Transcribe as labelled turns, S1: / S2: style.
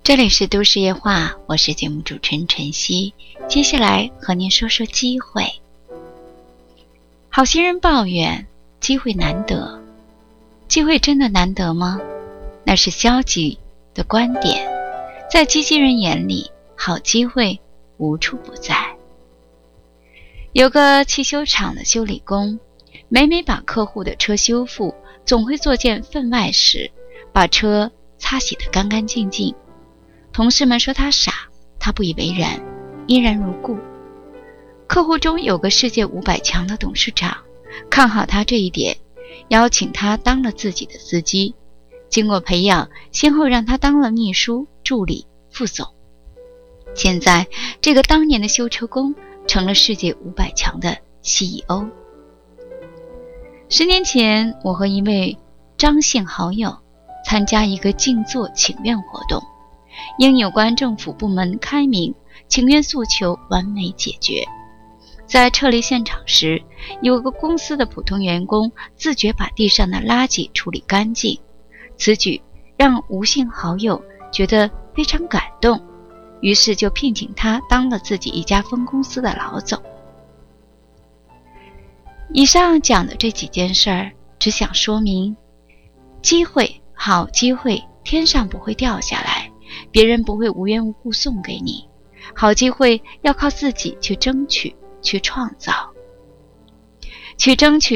S1: 这里是都市夜话，我是节目主持人晨曦。接下来和您说说机会。好些人抱怨机会难得，机会真的难得吗？那是消极的观点。在积极人眼里，好机会无处不在。有个汽修厂的修理工，每把客户的车修复，总会做件分外事，把车擦洗得干干净净。同事们说他傻，他不以为然，依然如故。客户中有个世界500强的董事长，看好他这一点，邀请他当了自己的司机。经过培养，先后让他当了秘书、助理、副总。现在这个当年的修车工成了世界500强的 CEO。10年前，我和一位张姓好友参加一个静坐请愿活动，应有关政府部门开明，请愿诉求完美解决。在撤离现场时，有个公司的普通员工自觉把地上的垃圾处理干净，此举让吴姓好友觉得非常感动，于是就聘请他当了自己一家分公司的老总。以上讲的这几件事儿，只想说明，机会，好机会，天上不会掉下来，别人不会无缘无故送给你，好机会要靠自己去争取，去创造，去争取